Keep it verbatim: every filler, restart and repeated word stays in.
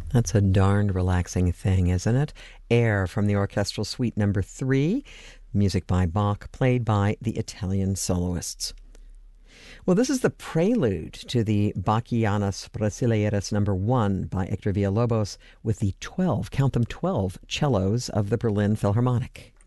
That's a darned relaxing thing, isn't it? Air from the Orchestral Suite Number three, music by Bach, played by the Italian soloists. Well, this is the prelude to the Bachianas Brasileiras Number one by Hector Villalobos with the twelve, count them twelve, cellos of the Berlin Philharmonic.